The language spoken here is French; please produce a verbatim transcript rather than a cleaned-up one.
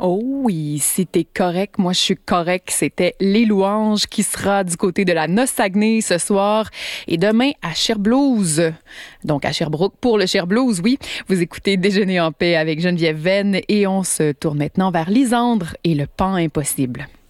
Oh oui, si t'es correct, moi je suis correct. C'était Les Louanges qui sera du côté de la Noce Saguenay ce soir et demain à Cherblouse. Donc à Sherbrooke pour le Cherblouse, oui. Vous écoutez Déjeuner en paix avec Geneviève Venn et on se tourne maintenant vers Lisandre et le pan impossible.